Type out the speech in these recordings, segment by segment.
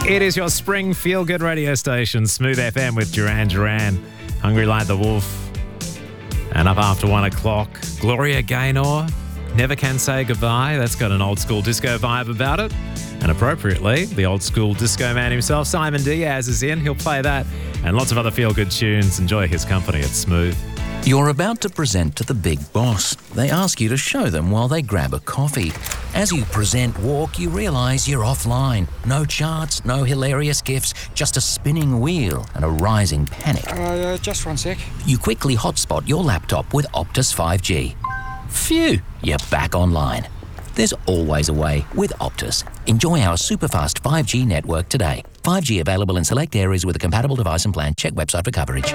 It is your spring feel-good radio station, Smooth FM with Duran Duran, Hungry Like the Wolf. And up after 1 o'clock, Gloria Gaynor, Never Can Say Goodbye. That's got an old school disco vibe about it. And appropriately, the old school disco man himself, Simon Diaz, is in. He'll play that and lots of other feel-good tunes. Enjoy his company at Smooth. You're about to present to the big boss. They ask you to show them while they grab a coffee. As you present walk, you realise you're offline. No charts, no hilarious gifs, just a spinning wheel and a rising panic. Just 1 sec. You quickly hotspot your laptop with Optus 5G. Phew, you're back online. There's always a way with Optus. Enjoy our super-fast 5G network today. 5G available in select areas with a compatible device and plan. Check website for coverage.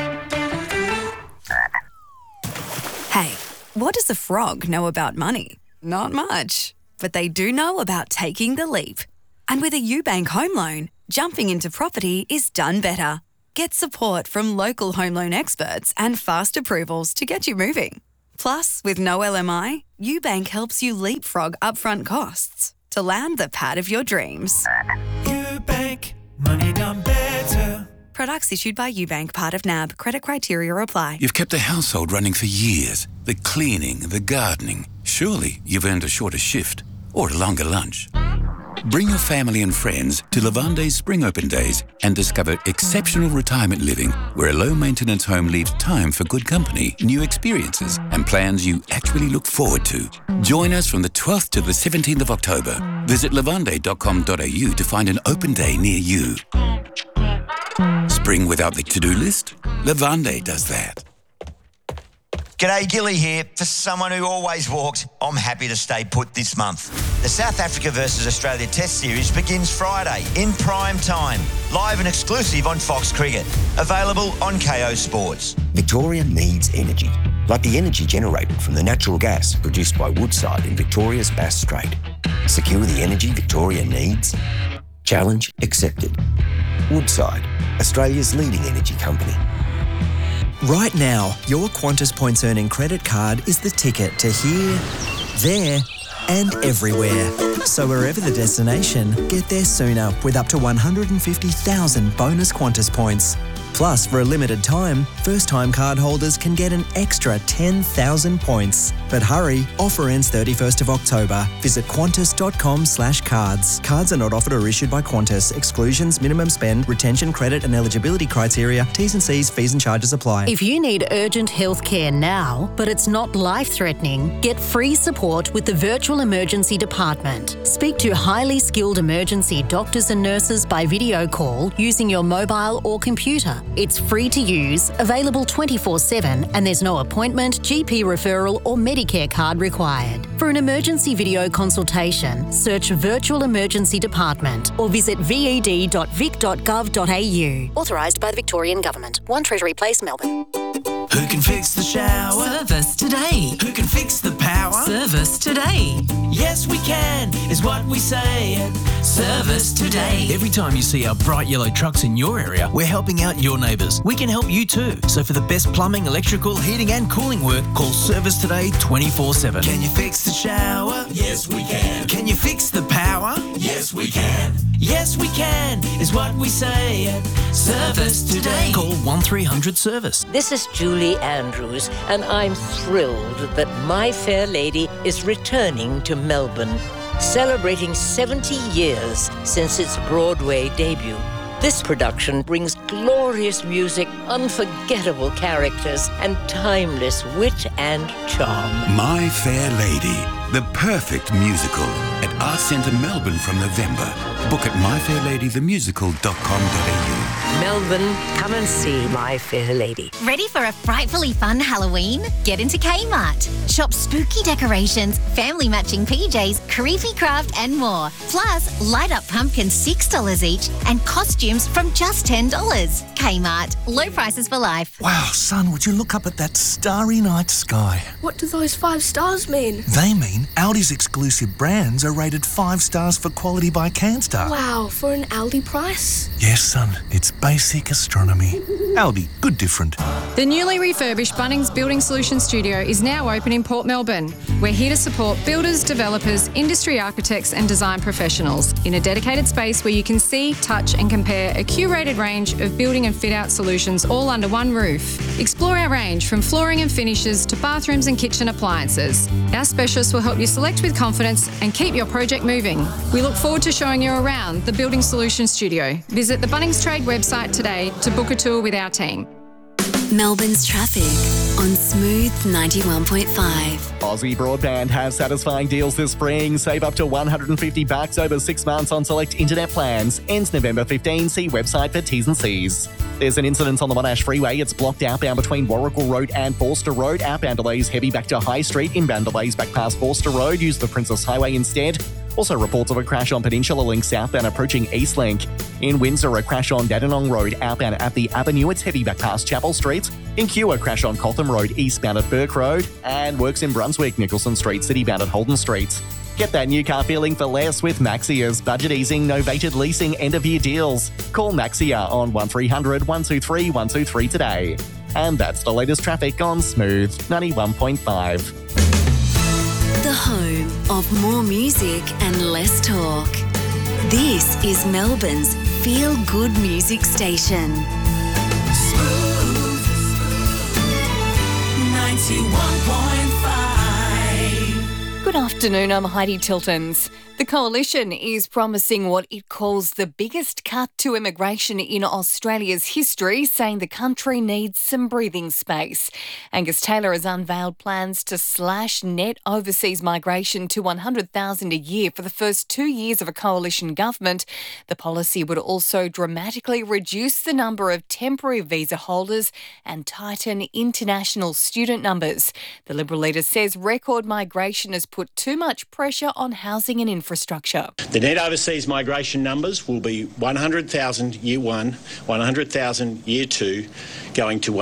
Hey, what does a frog know about money? Not much. But they do know about taking the leap. And with a UBank home loan, jumping into property is done better. Get support from local home loan experts and fast approvals to get you moving. Plus, with no LMI, UBank helps you leapfrog upfront costs to land the pad of your dreams. UBank, money done better. Products issued by UBank, part of NAB. Credit criteria apply. You've kept the household running for years. The cleaning, the gardening. Surely you've earned a shorter shift or a longer lunch. Bring your family and friends to Lavande's Spring Open Days and discover exceptional retirement living where a low-maintenance home leaves time for good company, new experiences and plans you actually look forward to. Join us from the 12th to the 17th of October. Visit lavande.com.au to find an open day near you. Spring without the to-do list? Lavande does that. G'day, Gilly here. For someone who always walks, I'm happy to stay put this month. The South Africa versus Australia Test Series begins Friday in prime time. Live and exclusive on Fox Cricket. Available on KO Sports. Victoria needs energy, like the energy generated from the natural gas produced by Woodside in Victoria's Bass Strait. Secure the energy Victoria needs? Challenge accepted. Woodside, Australia's leading energy company. Right now, your Qantas Points Earning credit card is the ticket to here, there and everywhere. So wherever the destination, get there sooner with up to 150,000 bonus Qantas points. Plus, for a limited time, first-time card holders can get an extra 10,000 points. But hurry, offer ends 31st of October. Visit qantas.com/cards. Cards are not offered or issued by Qantas. Exclusions, minimum spend, retention, credit and eligibility criteria, T's and C's, fees and charges apply. If you need urgent health care now, but it's not life-threatening, get free support with the Virtual Emergency Department. Speak to highly skilled emergency doctors and nurses by video call using your mobile or computer. It's free to use, available 24/7, and there's no appointment, GP referral or Medicare card required. For an emergency video consultation, search Virtual Emergency Department or visit ved.vic.gov.au. Authorised by the Victorian Government. 1 Treasury Place, Melbourne. Who can fix the shower? Service today. Who can fix the power? Service today. Yes, we can, is what we say. Service today. Every time you see our bright yellow trucks in your area, we're helping out your neighbours. We can help you too. So for the best plumbing, electrical, heating and cooling work, call Service Today 24/7. Can you fix the shower? Yes, we can. Can you fix the power? Yes, we can. Yes, we can, is what we say. Service today. Call 1300 Service. This is Julie Andrews, and I'm thrilled that My Fair Lady is returning to Melbourne, celebrating 70 years since its Broadway debut. This production brings glorious music, unforgettable characters, and timeless wit and charm. My Fair Lady, the perfect musical at Arts Centre Melbourne from November. Book at myfairladythemusical.com.au. Melbourne, come and see My Fair Lady. Ready for a frightfully fun Halloween? Get into Kmart. Shop spooky decorations, family matching PJs, creepy craft and more. Plus, light up pumpkins $6 each and costumes from just $10. Kmart. Low prices for life. Wow, son, would you look up at that starry night sky? What do those 5 stars mean? They mean Aldi's exclusive brands are rated 5 stars for quality by Canstar. Wow, for an Aldi price? Yes, son, it's basic astronomy. Aldi, good different. The newly refurbished Bunnings Building Solutions Studio is now open in Port Melbourne. We're here to support builders, developers, industry architects and design professionals in a dedicated space where you can see, touch and compare a curated range of building and fit-out solutions all under one roof. Explore our range from flooring and finishes to bathrooms and kitchen appliances. Our specialists will help you select with confidence and keep your project moving. We look forward to showing you around the Building Solutions Studio. Visit the Bunnings Trade website today to book a tour with our team. Melbourne's traffic on Smooth 91.5. Aussie Broadband have satisfying deals this spring. Save up to $150 over 6 months on select internet plans. Ends November 15. See website for T's and C's. There's an incident on the Monash Freeway. It's blocked outbound between Warrigal Road and Forster Road. Outbound delays heavy back to High Street. Inbound delays back past Forster Road. Use the Princess Highway instead. Also reports of a crash on Peninsula Link southbound approaching Eastlink. In Windsor, a crash on Dandenong Road outbound at the Avenue. It's heavy back past Chapel Street. In Kew, a crash on Cotham Road eastbound at Burke Road. And works in Brunswick, Nicholson Street, citybound at Holden Street. Get that new car feeling for less with Maxia's budget easing, novated leasing, end of year deals. Call Maxia on 1300 123 123 today. And that's the latest traffic on Smooth 91.5. The home of more music and less talk. This is Melbourne's feel-good music station. Smooth 91.5. Good afternoon, I'm Heidi Tiltons. The Coalition is promising what it calls the biggest cut to immigration in Australia's history, saying the country needs some breathing space. Angus Taylor has unveiled plans to slash net overseas migration to 100,000 a year for the first 2 years of a coalition government. The policy would also dramatically reduce the number of temporary visa holders and tighten international student numbers. The Liberal leader says record migration has put too much pressure on housing and infrastructure. The net overseas migration numbers will be 100,000 year one, 100,000 year two, going to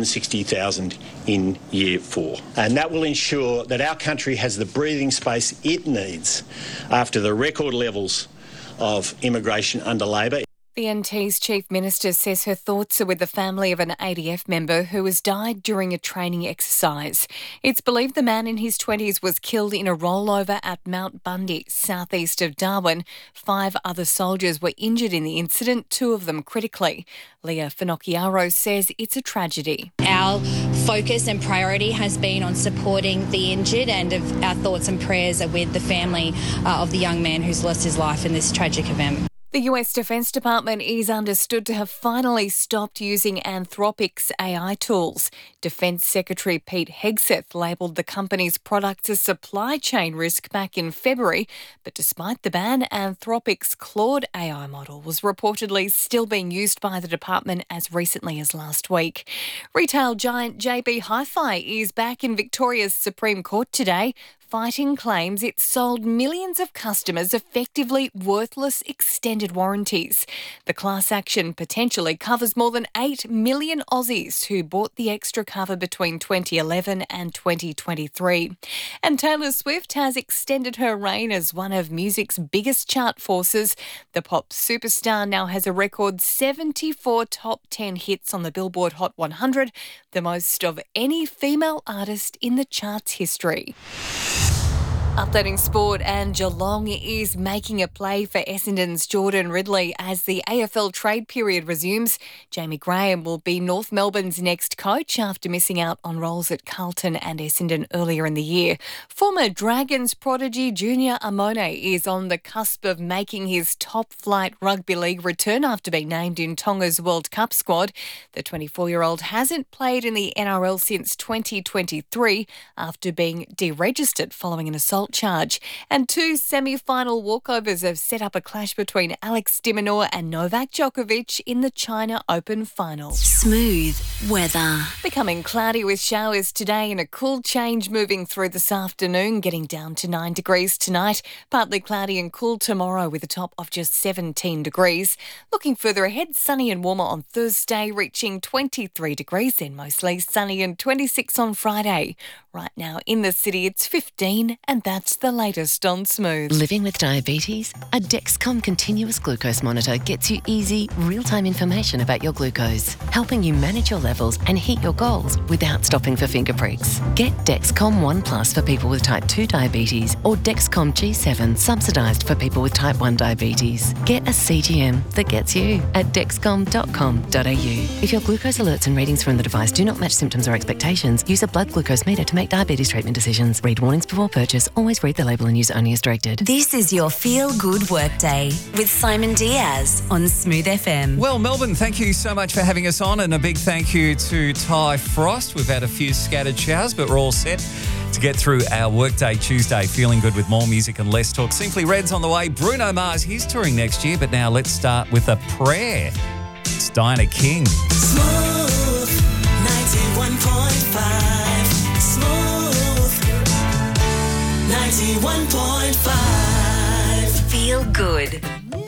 160,000 in year 4. And that will ensure that our country has the breathing space it needs after the record levels of immigration under Labor. The NT's Chief Minister says her thoughts are with the family of an ADF member who has died during a training exercise. It's believed the man in his 20s was killed in a rollover at Mount Bundy, southeast of Darwin. 5 other soldiers were injured in the incident, 2 of them critically. Leah Finocchiaro says it's a tragedy. Our focus and priority has been on supporting the injured, and our thoughts and prayers are with the family of the young man who's lost his life in this tragic event. The US Defence Department is understood to have finally stopped using Anthropic's AI tools. Defence Secretary Pete Hegseth labelled the company's products a supply chain risk back in February, but despite the ban, Anthropic's Claude AI model was reportedly still being used by the department as recently as last week. Retail giant JB Hi-Fi is back in Victoria's Supreme Court today, fighting claims it sold millions of customers effectively worthless extended warranties. The class action potentially covers more than 8 million Aussies who bought the extra cover between 2011 and 2023. And Taylor Swift has extended her reign as one of music's biggest chart forces. The pop superstar now has a record 74 top 10 hits on the Billboard Hot 100, the most of any female artist in the chart's history. Updating sport, and Geelong is making a play for Essendon's Jordan Ridley as the AFL trade period resumes. Jamie Graham will be North Melbourne's next coach after missing out on roles at Carlton and Essendon earlier in the year. Former Dragons prodigy Junior Amone is on the cusp of making his top-flight rugby league return after being named in Tonga's World Cup squad. The 24-year-old hasn't played in the NRL since 2023 after being deregistered following an assault charge. And 2 semi-final walkovers have set up a clash between Alex de Minaur and Novak Djokovic in the China Open final. Smooth weather. Becoming cloudy with showers today and a cool change moving through this afternoon, getting down to 9 degrees tonight. Partly cloudy and cool tomorrow with a top of just 17 degrees. Looking further ahead, sunny and warmer on Thursday, reaching 23 degrees, then mostly sunny and 26 on Friday. Right now in the city, it's 15, and That's the latest on Smooth. Living with diabetes? A Dexcom continuous glucose monitor gets you easy, real-time information about your glucose, helping you manage your levels and hit your goals without stopping for finger pricks. Get Dexcom One Plus for people with type 2 diabetes or Dexcom G7 subsidised for people with type 1 diabetes. Get a CGM that gets you at dexcom.com.au. If your glucose alerts and readings from the device do not match symptoms or expectations, use a blood glucose meter to make diabetes treatment decisions. Read warnings before purchase. Always read the label and use only as directed. This is your Feel Good Workday with Simon Diaz on Smooth FM. Well, Melbourne, thank you so much for having us on, and a big thank you to Ty Frost. We've had a few scattered showers, but we're all set to get through our Workday Tuesday, feeling good with more music and less talk. Simply Red's on the way. Bruno Mars, he's touring next year, but now let's start with a prayer. It's Dinah King. Smooth 91.5. Smooth 91.5. Feel good.